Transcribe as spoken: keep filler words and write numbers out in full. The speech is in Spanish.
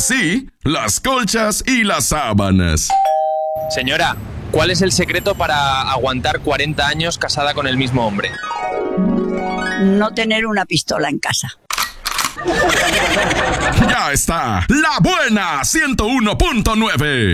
así las colchas y las sábanas. Señora, ¿cuál es el secreto para aguantar cuarenta años casada con el mismo hombre? No tener una pistola en casa. Ya está, La Buena ciento uno punto nueve.